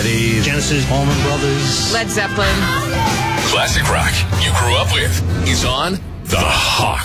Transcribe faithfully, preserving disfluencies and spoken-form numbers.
Eddie, Genesis, Allman Brothers, Led Zeppelin. Classic rock you grew up with is on The Hawk.